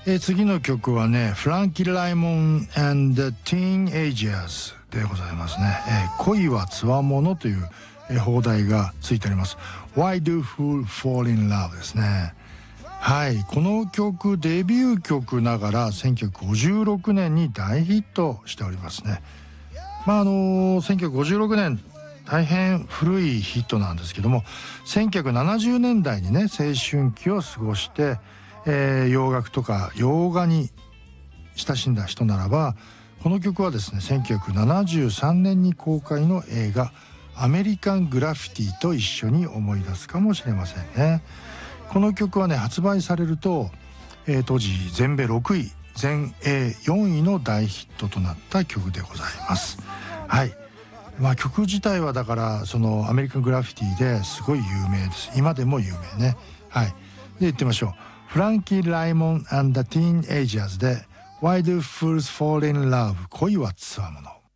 次の曲はね、フランキー・ライモン and the Teenagers でございますね。恋はつわものという、邦題がついております。 Why do Fools Fall in Love ですね。はい、この曲デビュー曲ながら1956年に大ヒットしておりますね。1956年大変古いヒットなんですけども、1970年代にね青春期を過ごして、洋楽とか洋画に親しんだ人ならば、この曲はですね1973年に公開の映画アメリカングラフィティと一緒に思い出すかもしれませんね。この曲はね発売されると、当時全米6位全英4位の大ヒットとなった曲でございます。はい、曲自体はだからそのアメリカングラフィティですごい有名です。今でも有名ね。はい、で言ってみましょう。フランキー・ライモン and the Teenagers で Why do Fools Fall in Love 恋はつわもの。